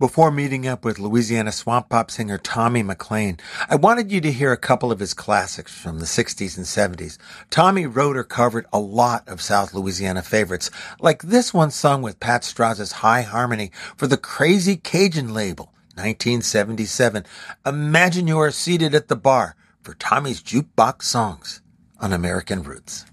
Before meeting up with Louisiana swamp pop singer Tommy McLean, I wanted you to hear a couple of his classics from the 60s and 70s. Tommy wrote or covered a lot of South Louisiana favorites, like this one sung with Pat Straza's High Harmony for the Crazy Cajun label, 1977. Imagine you are seated at the bar for Tommy's Jukebox Songs on American Roots.